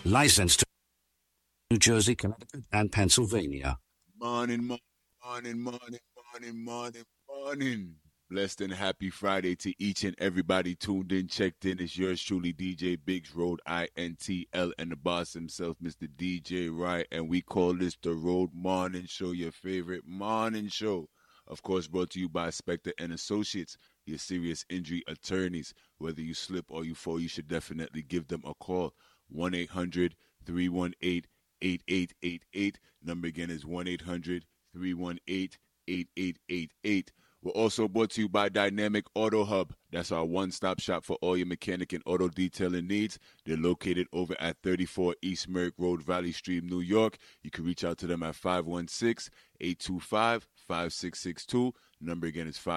Licensed to New Jersey, Connecticut, and Pennsylvania. Morning. Blessed and happy Friday to each and everybody tuned in, checked in. It's yours truly, DJ Biggs, Road INTL, and the boss himself, Mr. DJ Wright. And we call this the Road Morning Show, your favorite morning show. Of course, brought to you by Spector and Associates, your serious injury attorneys. Whether you slip or you fall, you should definitely give them a call. 1-800-318-8888. Number again is 1-800-318-8888. We're also brought to you by Dynamic Auto Hub. That's our one-stop shop for all your mechanic and auto detailing needs. They're located over at 34 East Merrick Road, Valley Stream, New York. You can reach out to them at 516-825-5662. Number again is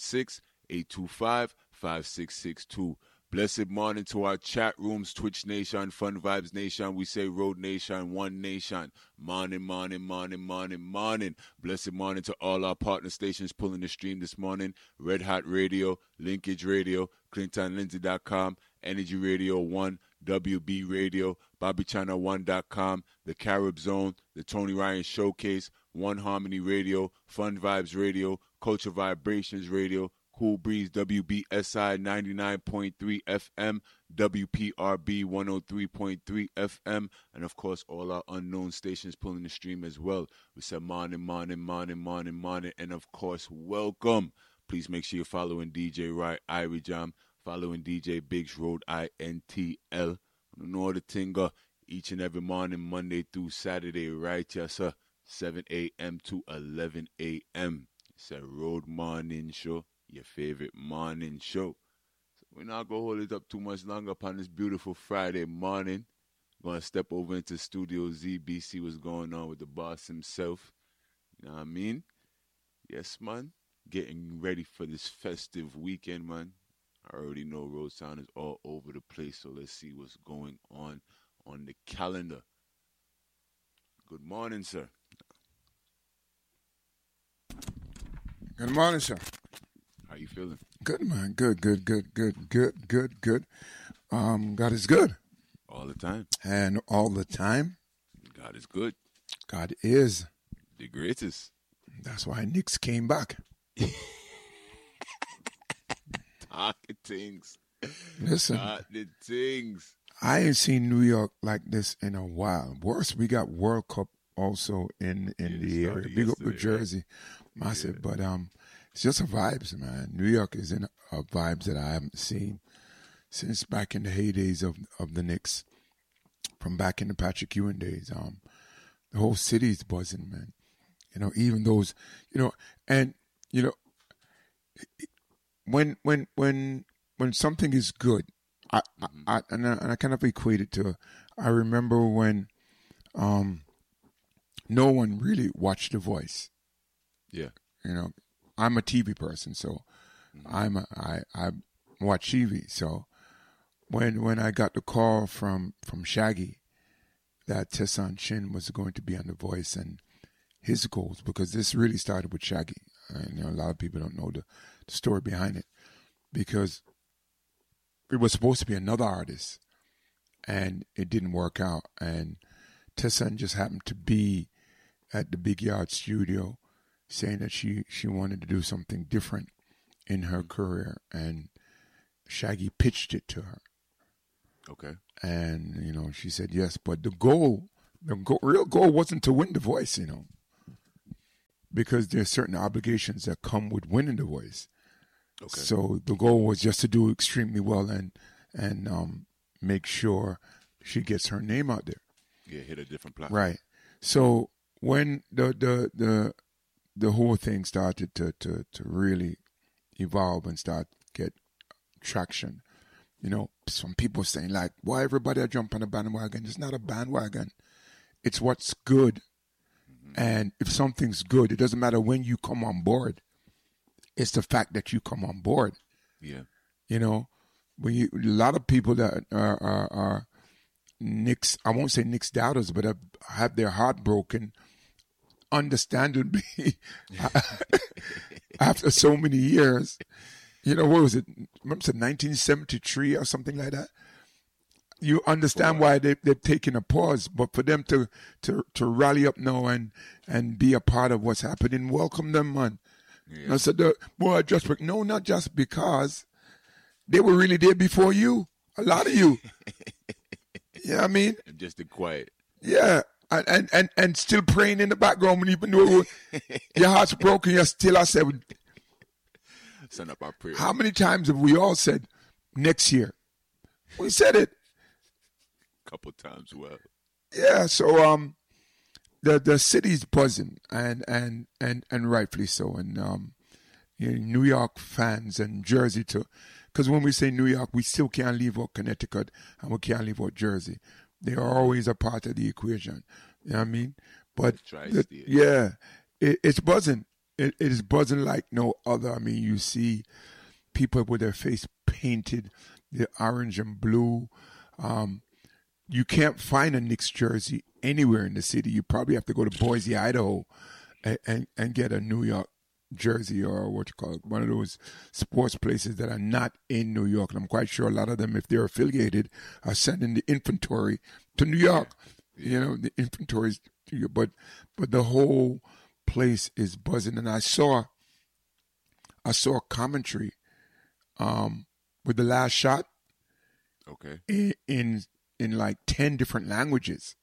516-825-5662. Blessed morning to our chat rooms, Twitch Nation, Fun Vibes Nation. We say Road Nation, One Nation. Morning. Blessed morning to all our partner stations pulling the stream this morning. Red Hot Radio, Linkage Radio, ClintonLindsay.com, Energy Radio 1, WB Radio, BobbyChannel1.com, The Carib Zone, The Tony Ryan Showcase, One Harmony Radio, Fun Vibes Radio, Culture Vibrations Radio, Cool Breeze, WBSI 99.3 FM, WPRB 103.3 FM, and of course all our unknown stations pulling the stream as well. We said morning, and of course welcome. Please make sure you're following DJ Wright, Irie Jam, following DJ Biggs, Road INTL. I don't know the thing each and every morning, Monday through Saturday, right, yes sir, 7 a.m. to 11 a.m. It's a Road Morning Show, your favorite morning show. So we're not going to hold it up too much longer upon this beautiful Friday morning. Going to step over into Studio ZB, see what's going on with the boss himself. You know what I mean? Yes, man. Getting ready for this festive weekend, man. I already know Road Sound is all over the place, so let's see what's going on the calendar. Good morning, sir. Good morning, sir. How you feeling? Good, man. Good. God is good. All the time. And all the time. God is good. God is. The greatest. That's why Knicks came back. Talking things. Listen. Talking things. I ain't seen New York like this in a while. Worse, we got World Cup also in the area. Big up New Jersey. Massive. Yeah. But it's just a vibes, man. New York is in a vibes that I haven't seen since back in the heydays of the Knicks. From back in the Patrick Ewing days. The whole city's buzzing, man. You know, even those, you know, and, you know, when something is good, I kind of equate it to, I remember when no one really watched The Voice. Yeah. You know, I'm a TV person, so I watch TV. So when I got the call from Shaggy that Tesson Chin was going to be on The Voice and his goals, because this really started with Shaggy. You know, a lot of people don't know the story behind it, because it was supposed to be another artist, and it didn't work out. And Tesson just happened to be at the Big Yard studio saying that she wanted to do something different in her career, and Shaggy pitched it to her. Okay. And, you know, she said yes, but the real goal wasn't to win The Voice, you know, because there's certain obligations that come with winning The Voice. Okay. So the goal was just to do extremely well and make sure she gets her name out there. Yeah, hit a different platform. Right. So when the whole thing started to really evolve and start get traction, you know, some people saying like, why everybody are jumping on a bandwagon? It's not a bandwagon. It's what's good. Mm-hmm. And if something's good, it doesn't matter when you come on board. It's the fact that you come on board. Yeah. You know, a lot of people that are Knicks, I won't say Knicks doubters, but have their heart broken, understandably, after so many years. You know, what was it? Remember, 1973 or something like that? you understand why they've taken a pause. But for them to rally up now and be a part of what's happening, welcome them, man. Yeah. I said, no, not just because they were really there before you. A lot of you. You know what I mean? And just the quiet. Yeah. And still praying in the background when even though your heart's broken, you're still, I said, send up our prayer. How many times have we all said next year? We said it. A couple times, well. Yeah, so the city's buzzing and rightfully so. And New York fans and Jersey too. Because when we say New York, we still can't leave out Connecticut and we can't leave out Jersey. They are always a part of the equation. You know what I mean? But it's buzzing. It is buzzing like no other. I mean, you see people with their face painted, the orange and blue. You can't find a Knicks jersey anywhere in the city. You probably have to go to Boise, Idaho, and get a New York jersey or what you call it, one of those sports places that are not in New York. And I'm quite sure a lot of them, if they're affiliated, are sending the inventory to New York. Yeah. You know, the inventories to you, but the whole place is buzzing. And I saw commentary with the last shot. Okay. In like 10 different languages.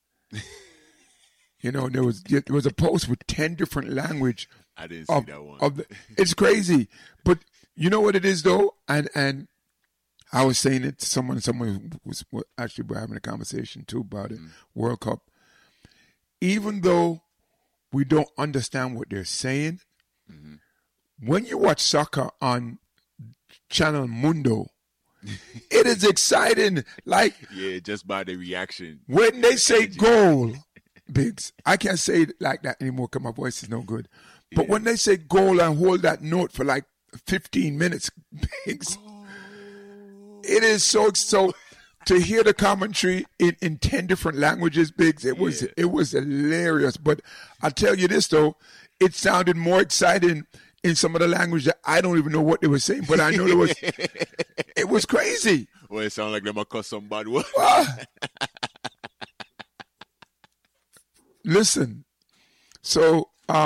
You know, there was a post with 10 different language. I didn't see that one. It's crazy. But you know what it is though? And I was saying it to someone was actually we're having a conversation too about it. World Cup. Even though we don't understand what they're saying, when you watch soccer on Channel Mundo, it is exciting. Like, yeah, just by the reaction. When they say goal, Biggs, I can't say it like that anymore because my voice is no good. But when they say goal and hold that note for like 15 minutes, Biggs, it is so to hear the commentary in 10 different languages, Biggs, it was hilarious. But I'll tell you this though, it sounded more exciting in some of the language that I don't even know what they were saying, but I know it was crazy. Well, it sounded like they might cuss somebody. Listen, so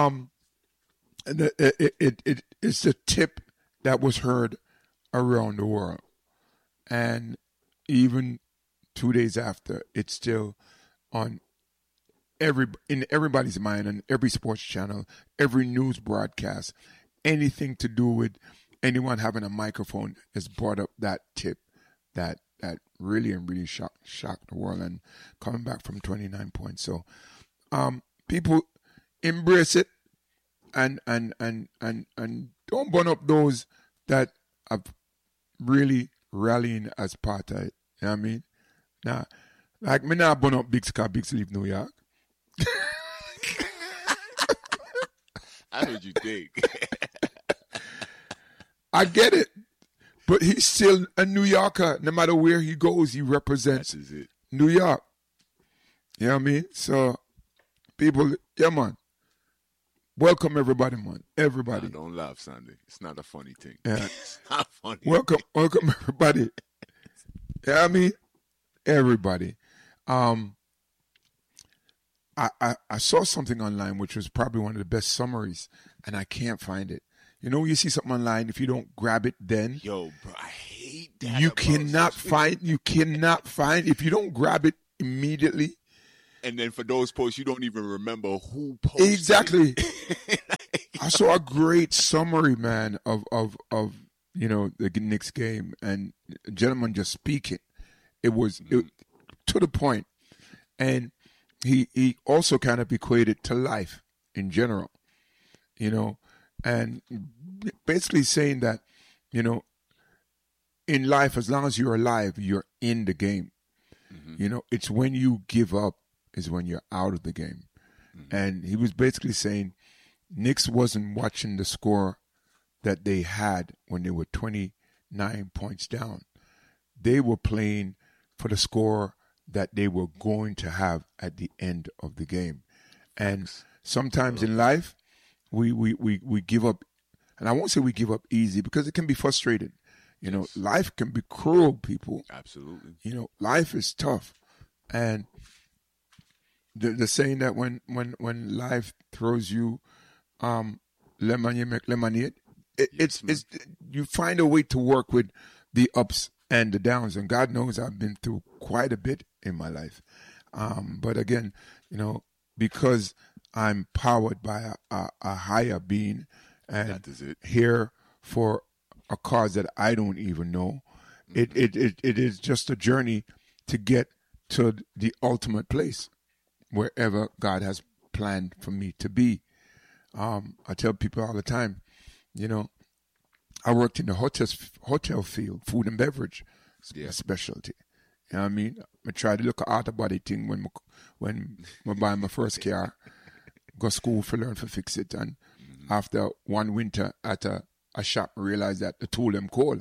it's the tip that was heard around the world, and even 2 days after, it's still on in everybody's mind, on every sports channel, every news broadcast. Anything to do with anyone having a microphone has brought up that tip that really shocked the world, and coming back from 29 points. So people embrace it and don't burn up those that are really rallying as part of it. You know what I mean? Now, like me now burn up Biggs because Biggs leave New York. I heard you think. I get it. But he's still a New Yorker. No matter where he goes, he represents New York. You know what I mean? So, people, yeah, man. Welcome everybody, man. Everybody. Nah, don't laugh, Sandy. It's not a funny thing. Yeah. It's not funny. Welcome everybody. Yeah, you know I mean? Everybody. I saw something online which was probably one of the best summaries, and I can't find it. You know, when you see something online, if you don't grab it then, yo, bro, I hate that. You cannot find, if you don't grab it immediately. And then for those posts, you don't even remember who posted. Exactly. I saw a great summary, man, of you know, the Knicks game, and a gentleman just speaking. It was to the point. And he also kind of equated to life in general, you know, and basically saying that, you know, in life, as long as you're alive, you're in the game. You know, it's when you give up is when you're out of the game. And he was basically saying Knicks wasn't watching the score that they had when they were 29 points down. They were playing for the score that they were going to have at the end of the game. And sometimes in life, we give up, and I won't say we give up easy because it can be frustrating. You know, life can be cruel, people. Absolutely. You know, life is tough. And the saying that when life throws you lemon, you make lemonade. It's you find a way to work with the ups and the downs. And God knows I've been through quite a bit in my life. But again, you know, because I'm powered by a higher being and here for a cause that I don't even know. It is just a journey to get to the ultimate place, wherever God has planned for me to be. I tell people all the time, you know, I worked in the hotel field, food and beverage, specialty. You know what I mean? I tried to look at auto body thing when I buy my first car, go school for learn for fix it, and after one winter at a shop, I realized that the tool them cold.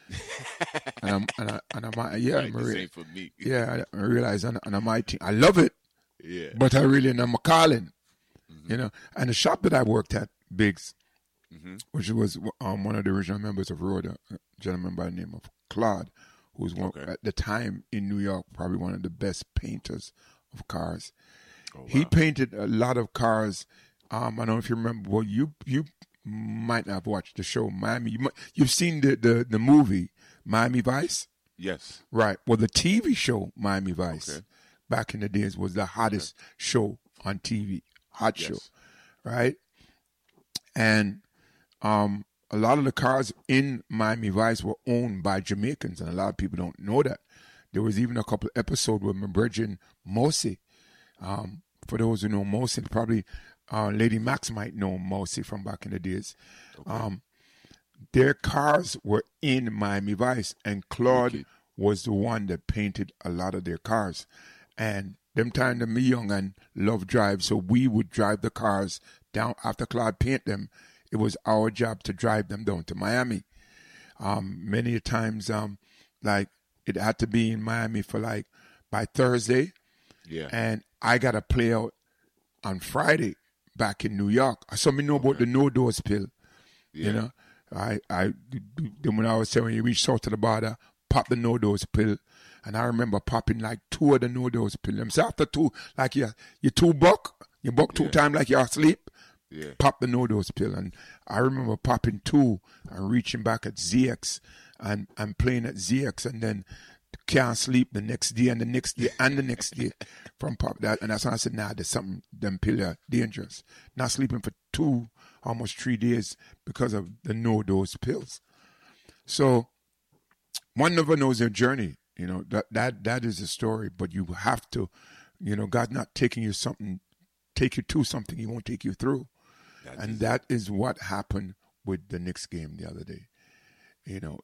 and I'm same for me. Yeah, I realized and I'm I love it. Yeah. But I really am a calling. You know, and the shop that I worked at, Biggs, which was one of the original members of Road, a gentleman by the name of Claude, who was one, at the time in New York, probably one of the best painters of cars. Oh, wow. He painted a lot of cars. I don't know if you remember. Well, you might not have watched the show Miami. You've seen the movie Miami Vice. Yes. Right. Well, the TV show Miami Vice back in the days was the hottest show on TV. Hot show, right? And a lot of the cars in Miami Vice were owned by Jamaicans, and a lot of people don't know that. There was even a couple episodes with my brethren Mosi. For those who know Mosi, probably Lady Max might know Mosi from back in the days. Their cars were in Miami Vice, and Claude was the one that painted a lot of their cars. And them time that me young and love drive, so we would drive the cars down after Claude paint them. It was our job to drive them down to Miami. Many times, like it had to be in Miami for like by Thursday. Yeah. And I got to play out on Friday back in New York. So me know about the no-dose pill. Yeah. You know, when I was saying when you reach south to the border, pop the no-dose pill. And I remember popping like 2 of the no-dose pills. So after 2, like you buck 2 times like you're asleep, pop the no-dose pill. And I remember popping 2 and reaching back at ZX and playing at ZX and then can't sleep the next day and the next day and the next day from pop that. And that's when I said, there's something, them pills are dangerous. Not sleeping for 2, almost 3 days because of the no-dose pills. So one never knows their journey. You know, that is a story, but you have to, you know, God's not taking you take you to something He won't take you through. That is what happened with the Knicks game the other day. You know,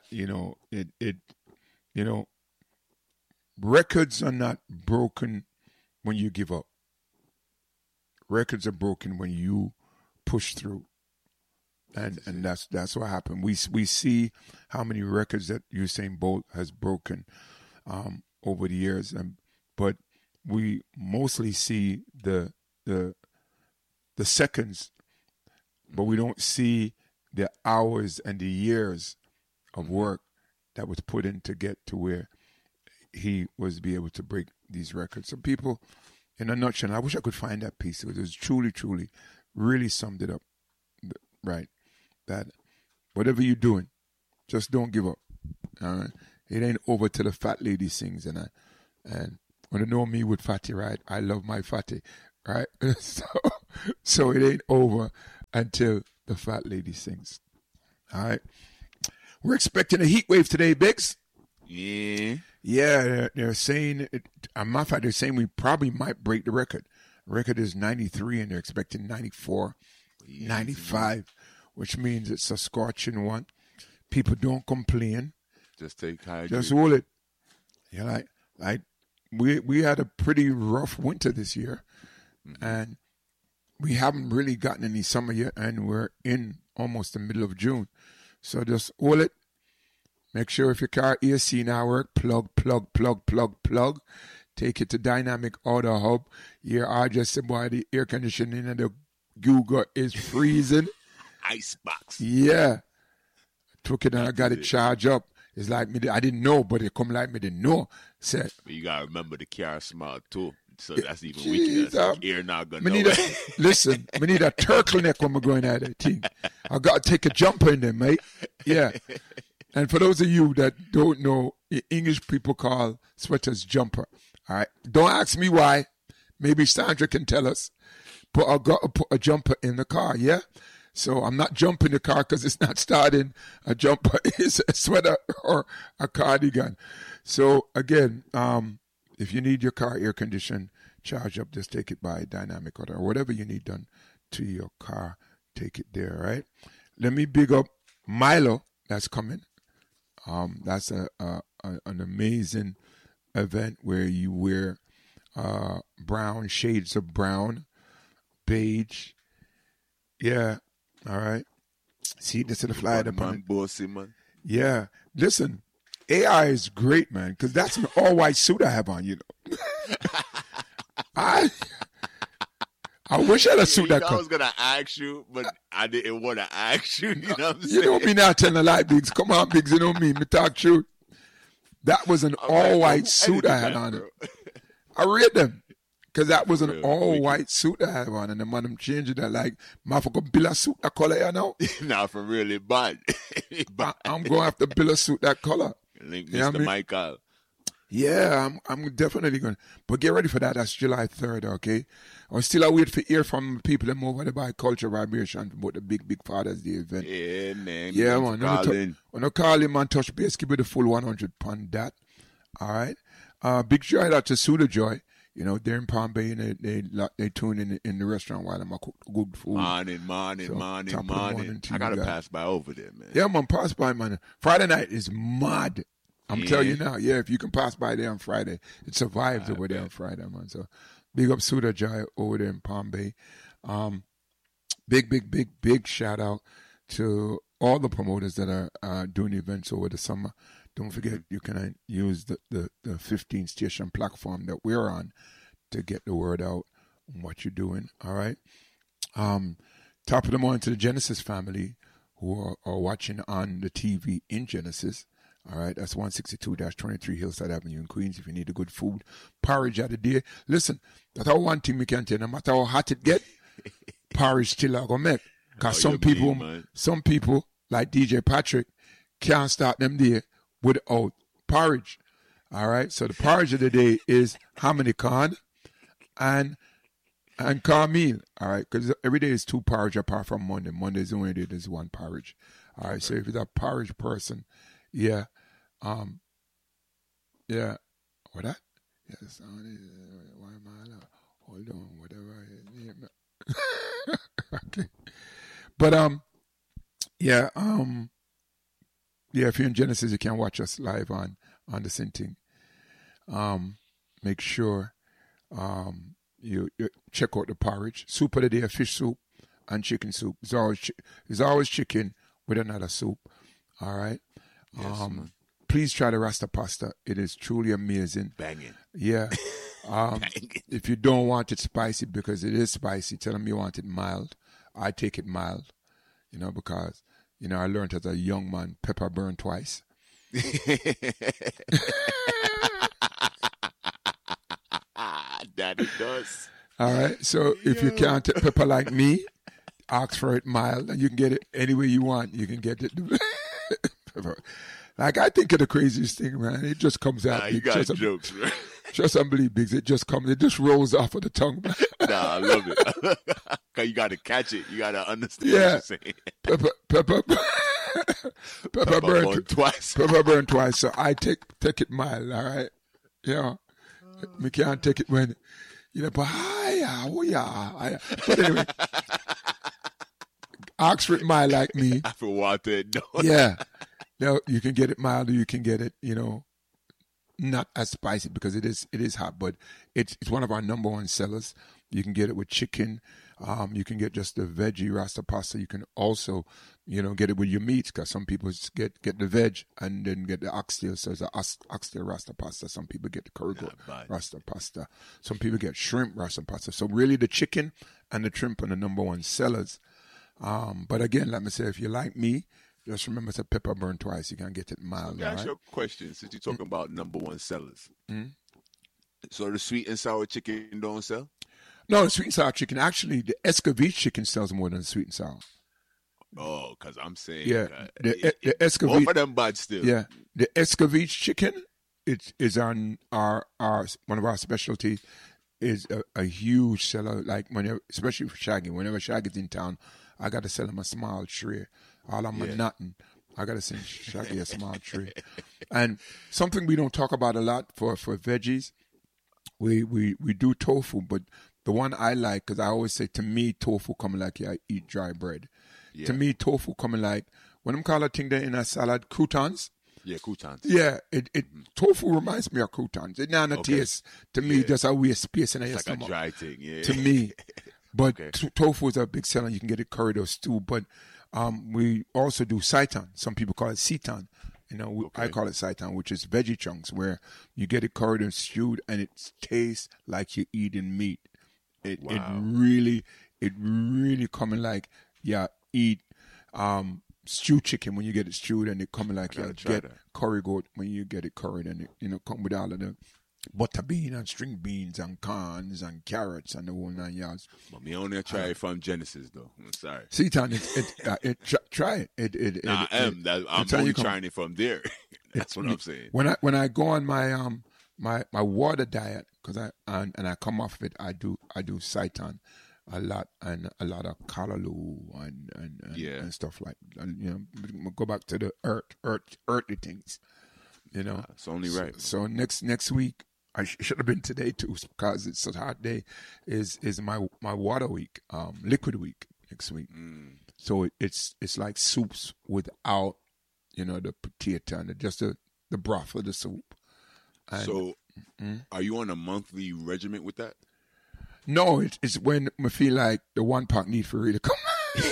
records are not broken when you give up. Records are broken when you push through. And that's what happened. We see how many records that Usain Bolt has broken over the years, but we mostly see the seconds, but we don't see the hours and the years of work that was put in to get to where he was be able to break these records. So people, in a nutshell, I wish I could find that piece. It was truly, truly, really summed it up right. That whatever you're doing, just don't give up. All right? It ain't over till the fat lady sings, and when you know me with Fatty, right? I love my Fatty, right? So it ain't over until the fat lady sings. All right. We're expecting a heat wave today, Biggs. Yeah. Yeah, they're saying, a matter of fact, they're saying we probably might break the record. The record is 93, and they're expecting 94, 95. Which means it's a scorching one. People don't complain. Just take hydrate. Just hold it. Yeah, like we had a pretty rough winter this year, and we haven't really gotten any summer yet, and we're in almost the middle of June. So just hold it. Make sure if your car AC now work, plug. Take it to Dynamic Auto Hub. Here, I just said, boy, the air conditioning and the Google is freezing. Icebox. Yeah. took it and I got it charged up. It's like me, I didn't know, but it come like me didn't know. Said, you gotta remember the car smell too. So that's even weaker. That's ear not gonna know. Listen, we need a turtleneck when we're going at that thing. I got to take a jumper in there, mate. Yeah. And for those of you that don't know, English people call sweaters jumper. All right. Don't ask me why. Maybe Sandra can tell us. But I got to put a jumper in the car, yeah? So I'm not jumping the car because it's not starting. A jumper is a sweater or a cardigan. So again, if you need your car air conditioned, charge up, just take it by Dynamic or whatever you need done to your car, take it there, right? Let me big up Milo, that's coming. That's an amazing event where you wear brown, shades of brown, beige. Yeah, all right. See, this is the flyer upon it. Bossy, man. Yeah, listen, AI is great, man, because that's an all-white suit I have on, you know. I wish I had a suit that I was going to ask you, but I didn't want to ask you. You know what I'm saying? You know me now telling a lie, Biggs. Come on, Biggs, you know me talk truth. That was an all-white suit I had on it. I read them. Because that was an all-white suit I had on, and the man, I'm changing that like, man, for go build a suit that color, you know? Nah, for really bad. I'm going to have to build a suit that color. Link You know Mr. what I mean? Michael. Yeah, I'm definitely going. But get ready for that. That's July 3rd, okay? I'm still wait to hear from people that move over by Culture Vibration about the big Father's Day event. Yeah, man. Yeah, man. When I call him and touch base, give me the full 100 on that. All right? Big shout out to Suda Joy. You know, they're in Palm Bay and they tune in the restaurant while I'm cook good food. Morning. I got to pass by over there, man. Yeah, man, pass by, man. Friday night is mad. I'm telling you now, yeah, if you can pass by there on Friday, it survives over there on Friday, man. So big up Suda Joy over there in Palm Bay. Big shout out to all the promoters that are doing events over the summer. Don't forget, you can use the 15 station platform that we're on to get the word out on what you're doing, all right? Top of the morning to the Genesis family who are watching on the TV in Genesis. All right, that's 162-23 Hillside Avenue in Queens. If you need a good food, porridge of the day. Listen, that's how one thing we can tell. No matter how hot it get, porridge still are gonna make. Cause some people like DJ Patrick can't start them day without porridge. All right, so the porridge of the day is hominy corn and cornmeal. All right, because every day is two porridge apart from Monday. Monday is the only day there's one porridge. All right, so if you're a porridge person, yeah. Yeah. What that? Yes. Why am I? Hold on. Whatever. Okay. But yeah. Yeah. If you're in Genesis, you can watch us live on the Sinting. Make sure you check out the porridge. Soup of the day: fish soup and chicken soup. It's always chicken with another soup. All right. Yes, please try the Rasta pasta. It is truly amazing. Banging. Yeah. If you don't want it spicy, because it is spicy, tell them you want it mild. I take it mild, because, I learned as a young man, pepper burn twice. That it does. All right. So if you can't take pepper like me, ask for it mild, and you can get it any way you want. You can get it. Like, I think of the craziest thing, man. It just comes out. You got jokes, man. Just unbelievable. It just comes. It just rolls off of the tongue. Nah, I love it. Cause you got to catch it. You got to understand what you're saying. Pepper burn twice. Pepper burn twice. So I take it mild. All right. Yeah. We can't take it when, but but anyway. Oxford mild like me. I feel watered. Yeah. You can get it mild, or you can get it, not as spicy, because it is hot, but it's one of our number one sellers. You can get it with chicken. You can get just the veggie Rasta pasta. You can also, get it with your meats, because some people get the veg and then get the oxtail. So it's an oxtail Rasta pasta. Some people get the curry Rasta pasta. Some people get shrimp Rasta pasta. So really the chicken and the shrimp are the number one sellers. But again, let me say, if you like me, Just remember to pepper burn twice. You can get it mild. Let me ask you a question since you're talking about number one sellers. So the sweet and sour chicken don't sell? No, the sweet and sour chicken. Actually, the Escovitch chicken sells more than the sweet and sour. Oh, because I'm saying the Escovitch. Both of them bad still. Yeah, the Escovitch chicken is on our one of our specialties. Is a huge seller. Like whenever, especially for Shaggy. Whenever Shaggy's in town, I got to sell him a small tray. All I'm nothing. I got to send Shaggy a small tray. And something we don't talk about a lot for veggies, we do tofu, but the one I like, because I always say, to me, tofu coming like I eat dry bread. Yeah. To me, tofu coming like, when I'm call a thing there in a salad, croutons. Yeah, croutons. Yeah, tofu reminds me of croutons. It not a taste. To me, just a waste space in your stomach. Like a dry thing, yeah. To me. But tofu is a big seller. You can get it curried or stew. But we also do seitan. Some people call it seitan. I call it seitan, which is veggie chunks, where you get it curried and stewed, and it tastes like you're eating meat. It really coming like eat stewed chicken when you get it stewed, and it coming like get curry goat when you get it curried, and it come with all of the butter bean and string beans and corns and carrots and the whole 9 yards. But me only try it from Genesis though. I'm sorry. Seitan, try it. I'm only trying it from there. That's what I'm saying. When I go on my my water diet, because I come off of it, I do seitan a lot, and a lot of callaloo and stuff like that. Go back to the earthly things. It's only right. So next week, I should have been today too, because it's such a hot day. Is my water week, liquid week next week. So it's like soups without the potato and just the broth of the soup. And, so, are you on a monthly regimen with that? No, it's when I feel like the one pack need for really come.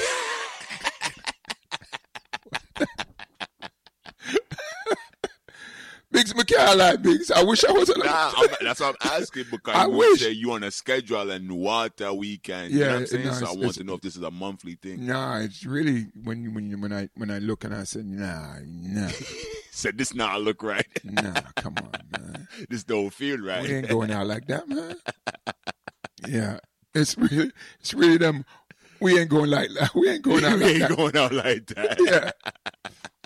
Biggs, I can't lie, Biggs. I wish I wasn't. That's what I'm asking, because I wish say you on a schedule and water weekend. You know what I'm saying? So I want to know if this is a monthly thing. Nah, it's really when I look and I said nah. Said this not look right. Nah, come on, man. This don't feel right. We ain't going out like that, man. Yeah, it's really them. We ain't going like that. We ain't going out like that. Going out like that. Yeah.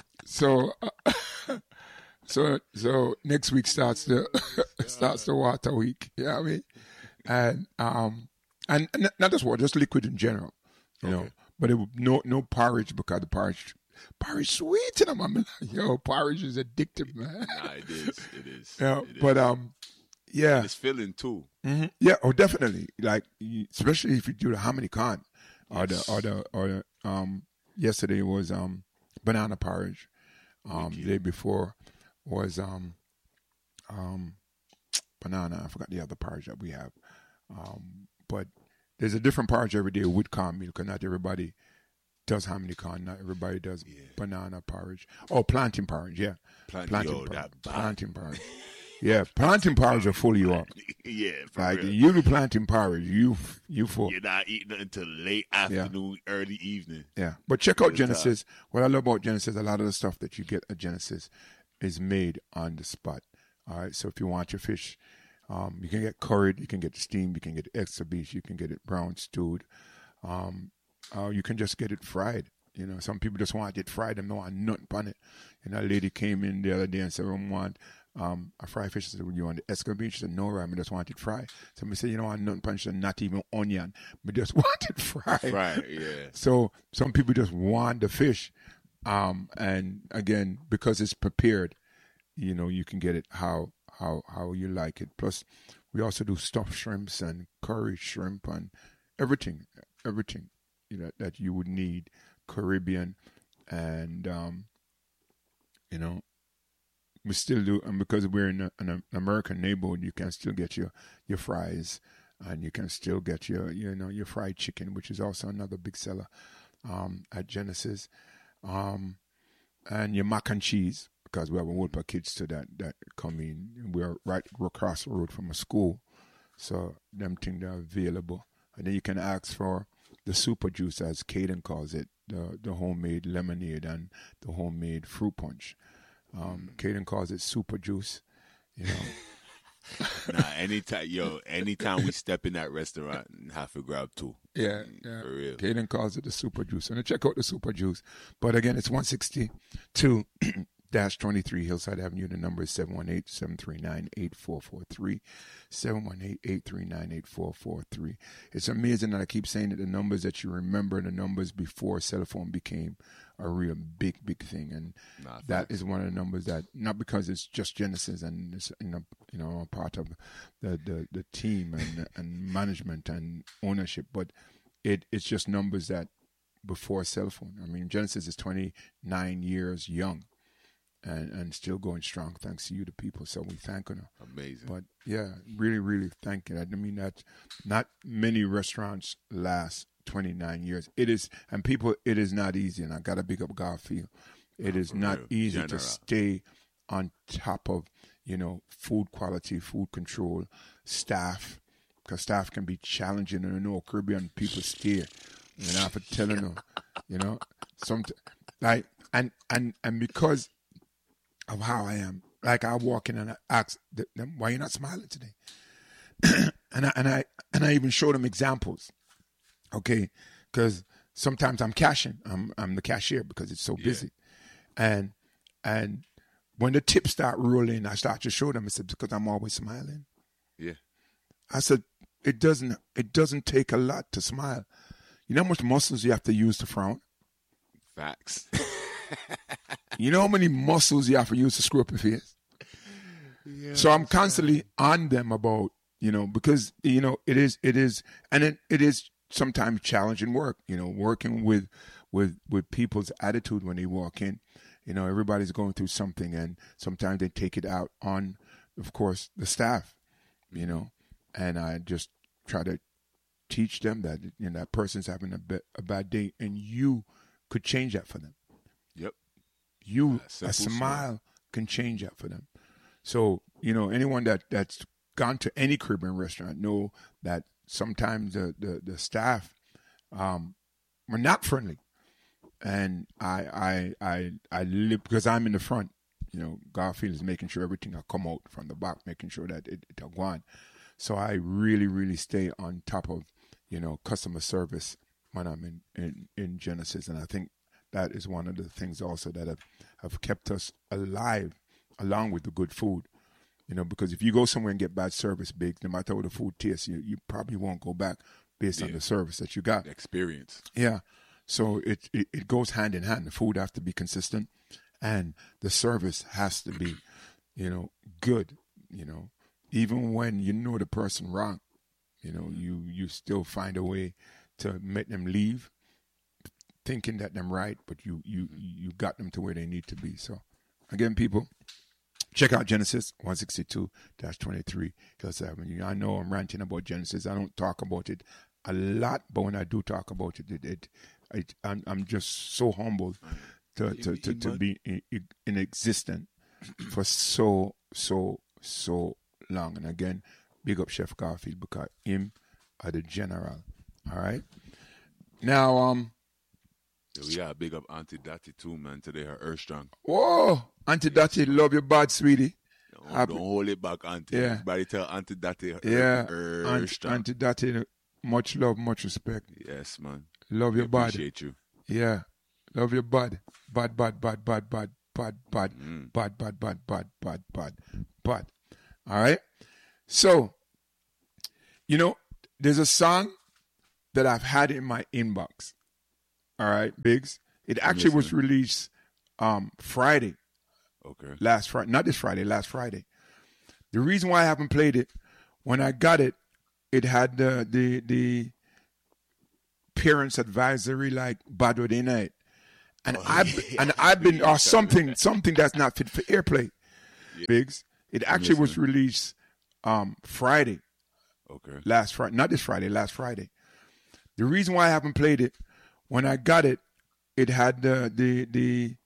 So next week starts the water week. You know what I mean? And not just water, just liquid in general. You know, but no porridge, because the porridge sweet, and I'm like, yo, porridge is addictive, man. Nah, it is. Yeah, but yeah, it's filling too. Mm-hmm. Yeah, definitely. Like, especially if you do the hominy con, or the yesterday was banana porridge. The day before was banana. I forgot the other porridge that we have. But there's a different porridge every day with cornmeal, because not everybody does hominy con. Not everybody does banana porridge. Oh, plantain porridge, yeah. Plantain porridge. Yeah, plantain porridge will fool you up. Yeah, like real. You do plantain porridge, you full. You're not eating it until late afternoon, early evening. Yeah, but check out Genesis. What I love about Genesis, a lot of the stuff that you get at Genesis is made on the spot. All right, so if you want your fish, you can get curried, you can get steamed, you can get extra beef, you can get it brown stewed. You can just get it fried. Some people just want it fried and don't want nothing on it. A lady came in the other day and said, I want a fried fish. I said, you want the escovitch? She said, no, right, I just want it fried. So I said, you don't want nothing on it? She said, not even onion. I just want it fried. Right, yeah. So some people just want the fish. And again, because it's prepared, you can get it how you like it. Plus, we also do stuffed shrimps and curry shrimp and everything, that you would need, Caribbean, and we still do. And because we're in an American neighborhood, you can still get your fries, and you can still get your fried chicken, which is also another big seller at Genesis, and your mac and cheese, because we have a whole bunch of kids too that come in. We're right across the road from a school, so them things are available. And then you can ask for the super juice, as Caden calls it, the homemade lemonade and the homemade fruit punch. Caden calls it super juice, you know. Nah, anytime we step in that restaurant, have to grab two. Yeah. For real. Caden calls it the super juice. And check out the super juice. But again, it's 162-23 Hillside Avenue. The number is 718-739-8443. 718-839-8443. It's amazing that I keep saying that the numbers that you remember, the numbers before cell phone became a real big thing. And that is one of the numbers that, not because it's just Genesis and it's, a part of the team and management and ownership, but it's just numbers that before cell phone. I mean, Genesis is 29 years young and still going strong thanks to you, the people. So we thank her. Amazing. But yeah, really thank you. I mean, that not many restaurants last 29 years. It is, and people, it is not easy. And I got to big up Garfield. It is not easy to stay on top of, food quality, food control, staff, because staff can be challenging. And I know Caribbean people stare. And I have to tell them, and because of how I am, like I walk in and I ask them, why you not smiling today? and I even show them examples. Okay, because sometimes I'm cashing. I'm the cashier because it's so busy, and when the tips start rolling, I start to show them. I said, because I'm always smiling. Yeah, I said it doesn't take a lot to smile. You know how much muscles you have to use to frown? Facts. You know how many muscles you have to use to screw up your face? Yeah, so I'm constantly on them about because it is, and it is sometimes challenging work. Working with people's attitude when they walk in. Everybody's going through something, and sometimes they take it out on, of course, the staff. And I just try to teach them that that person's having a bad day, and you could change that for them. Yep. A smile can change that for them. So anyone that's gone to any Caribbean restaurant know that sometimes the staff are not friendly, and I live because I'm in the front. Garfield is making sure everything will come out from the back, making sure that it'll go on. So I really stay on top of customer service when I'm in Genesis, and I think that is one of the things also that have kept us alive, along with the good food. Because if you go somewhere and get bad service, Big, no matter how the food tastes, you probably won't go back based on the service that you got. The experience. Yeah. So it goes hand in hand. The food has to be consistent, and the service has to be, good. Even when the person wrong, you still find a way to make them leave, thinking that them right, but you got them to where they need to be. So again, people, check out Genesis 162-23 Hillside Avenue. I know I'm ranting about Genesis. I don't talk about it a lot, but when I do talk about it, I'm just so humbled to be in existence for so long. And again, big up Chef Garfield because him are the general. All right. Now, we got big up Auntie Dottie too, man. Today her earth strong. Whoa, Auntie Dottie, love your bad, sweetie. Don't hold it back, Auntie. Yeah. Everybody tell Auntie Dottie earth strong. Auntie Dottie, much love, much respect. Yes, man. Love your bad. Appreciate you. Yeah, love your bad. Bad. All right. So, there's a song that I've had in my inbox. All right, Biggs. It actually was released Friday. Okay. Last Friday. Not this Friday, last Friday. The reason why I haven't played it, when I got it, it had the parents advisory like Badway Night. And I've been something that's not fit for airplay. Yeah. Biggs. It actually was released Friday. Okay. Last Friday. Not this Friday, last Friday. The reason why I haven't played it, when I got it, it had the